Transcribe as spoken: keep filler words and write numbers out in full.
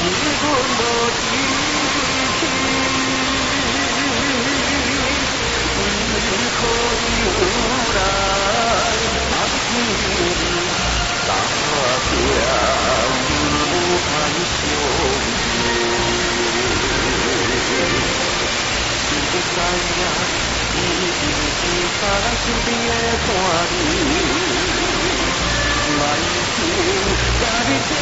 阮无志气，为何又来暗天打拼，无盼相见？是不知影，伊就是咱身边的伴侣。莫想，甲你做